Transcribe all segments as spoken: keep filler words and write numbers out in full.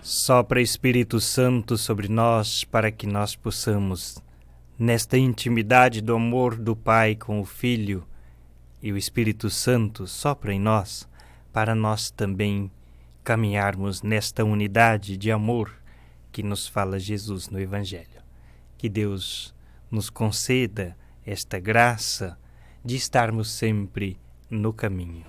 Sopra Espírito Santo sobre nós para que nós possamos, nesta intimidade do amor do Pai com o Filho, e o Espírito Santo sopra em nós para nós também caminharmos nesta unidade de amor que nos fala Jesus no Evangelho. Que Deus nos conceda esta graça de estarmos sempre no caminho.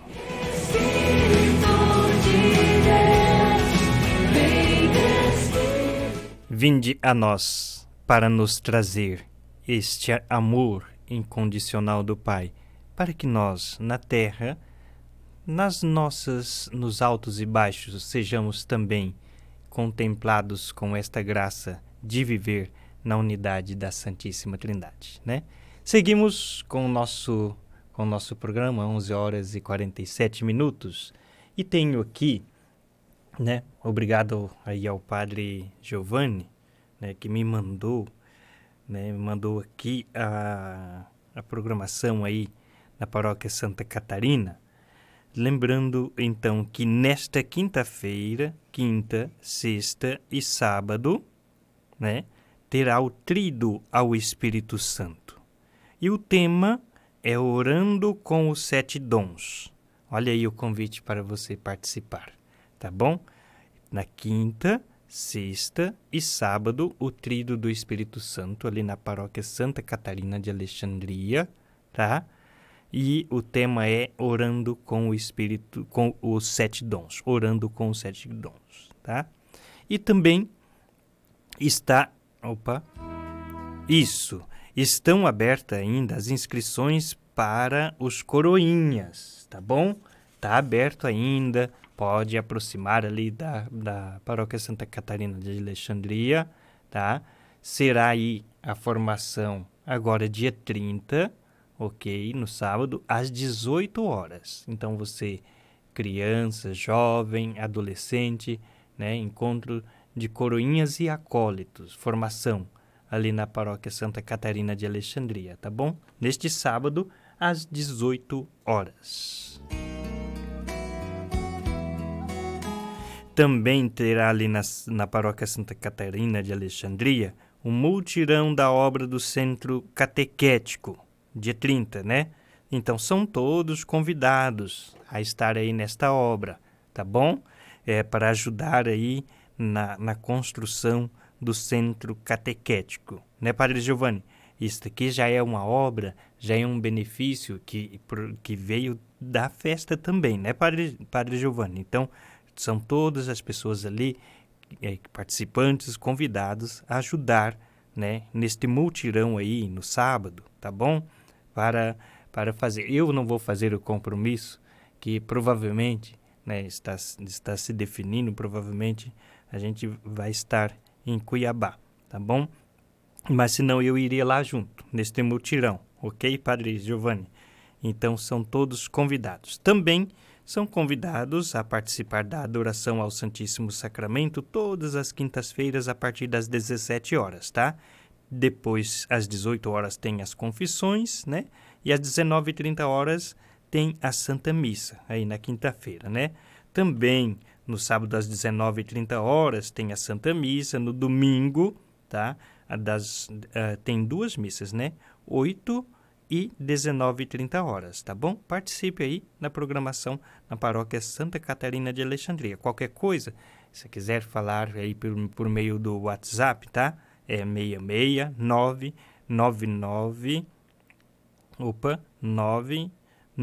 Vinde a nós para nos trazer este amor incondicional do Pai, para que nós, na terra, nas nossas, nos altos e baixos, sejamos também contemplados com esta graça de viver na unidade da Santíssima Trindade, né? Seguimos com o nosso, com o nosso programa, onze horas e quarenta e sete minutos, e tenho aqui, né, obrigado aí ao Padre Giovanni, né, que me mandou, né, me mandou aqui a, a programação aí na Paróquia Santa Catarina, lembrando então que nesta quinta-feira, quinta, sexta e sábado, né, terá o Tríduo ao Espírito Santo. E o tema é Orando com os Sete Dons. Olha aí o convite para você participar, tá bom? Na quinta, sexta e sábado, o Tríduo do Espírito Santo, ali na Paróquia Santa Catarina de Alexandria, tá? E o tema é Orando com o Espírito, com os Sete Dons. Orando com os Sete Dons, tá? E também está... Opa! Isso! Estão abertas ainda as inscrições para os coroinhas, tá bom? Está aberto ainda, pode aproximar ali da, da Paróquia Santa Catarina de Alexandria, tá? Será aí a formação agora dia trinta, ok? No sábado, às dezoito horas. Então você, criança, jovem, adolescente, né? Encontro de coroinhas e acólitos, formação ali na Paróquia Santa Catarina de Alexandria, tá bom? Neste sábado, às dezoito horas. Também terá ali na, na Paróquia Santa Catarina de Alexandria um multirão da obra do Centro Catequético, dia trinta, né? Então, são todos convidados a estar aí nesta obra, tá bom? É para ajudar aí na, na construção do Centro Catequético, né, Padre Giovanni? Isso aqui já é uma obra, já é um benefício que, que veio da festa também, né, Padre, Padre Giovanni? Então, são todas as pessoas ali, é, participantes, convidados a ajudar, né, neste multirão aí no sábado, tá bom? Para, para fazer. Eu não vou fazer o compromisso que provavelmente, né, está, está se definindo, provavelmente a gente vai estar em Cuiabá, tá bom? Mas senão eu iria lá junto, neste multirão, ok, Padre Giovanni? Então são todos convidados. Também são convidados a participar da adoração ao Santíssimo Sacramento todas as quintas-feiras a partir das dezessete horas, tá? Depois, às dezoito horas, tem as confissões, né? E às dezenove e trinta horas tem a Santa Missa, aí na quinta-feira, né? Também, no sábado, às dezenove e trinta horas, tem a Santa Missa. No domingo, tá? A das, uh, tem duas missas, né? oito e dezenove e trinta horas, tá bom? Participe aí na programação na Paróquia Santa Catarina de Alexandria. Qualquer coisa, se quiser falar aí por, por meio do WhatsApp, tá? É seis seis nove nove nove opa, nove